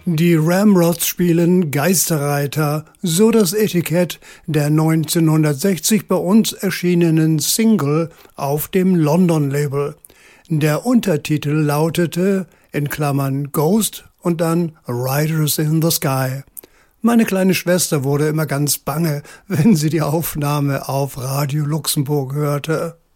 Die Ramrods spielen Geisterreiter, so das Etikett der 1960 bei uns erschienenen Single auf dem London-Label. Der Untertitel lautete in Klammern Ghost und dann Riders in the Sky. Meine kleine Schwester wurde immer ganz bange, wenn sie die Aufnahme auf Radio Luxemburg hörte.